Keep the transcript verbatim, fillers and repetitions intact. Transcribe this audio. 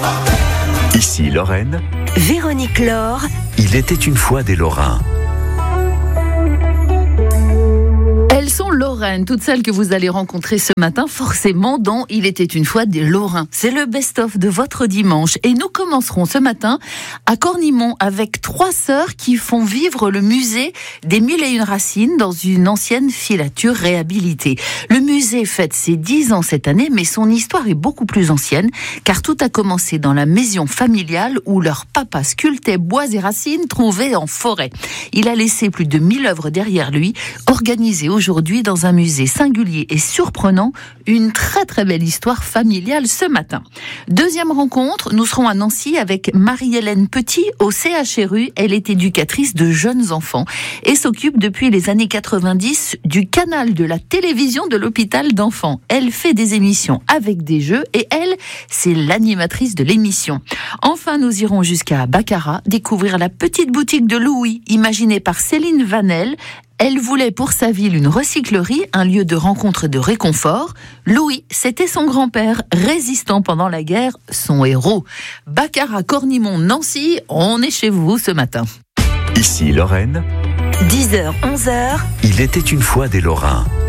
Ici Lorraine, Véronique Laure. il était une fois des Lorrains. Elles sont Lorraines, toutes celles que vous allez rencontrer ce matin, forcément dans Il était une fois des Lorrains. C'est le best-of de votre dimanche. Et nous commencerons ce matin à Cornimont avec trois sœurs qui font vivre le musée des Mille et Une Racines dans une ancienne filature réhabilitée. Le musée fête ses dix ans cette année, mais son histoire est beaucoup plus ancienne, car tout a commencé dans la maison familiale où leur papa sculptait bois et racines trouvés en forêt. Il a laissé plus de mille œuvres derrière lui, organisées aujourd'hui dans un musée singulier et surprenant, une très très belle histoire familiale ce matin. Deuxième rencontre, nous serons à Nancy avec Marie-Hélène Petit au C H R U. Elle est éducatrice de jeunes enfants et s'occupe depuis les années quatre-vingt-dix du canal de la télévision de l'hôpital d'enfants. Elle fait des émissions avec des jeux et elle, c'est l'animatrice de l'émission. Enfin, nous irons jusqu'à Baccarat découvrir la petite boutique de Louis, imaginée par Céline Vanel. Elle voulait pour sa ville une recyclerie, un lieu de rencontre et de réconfort. Louis, c'était son grand-père, résistant pendant la guerre, son héros. Baccarat, Cornimont, Nancy, on est chez vous ce matin. Ici Lorraine, dix heures, onze heures. il était une fois des Lorrains.